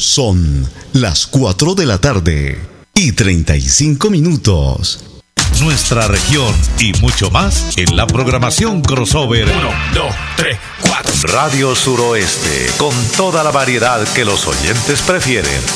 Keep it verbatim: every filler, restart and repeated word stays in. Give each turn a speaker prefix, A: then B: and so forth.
A: Son las cuatro de la tarde y treinta y cinco minutos.
B: Nuestra región y mucho más en la programación crossover.
C: Uno, dos, tres, cuatro.
B: Radio Suroeste, con toda la variedad que los oyentes prefieren.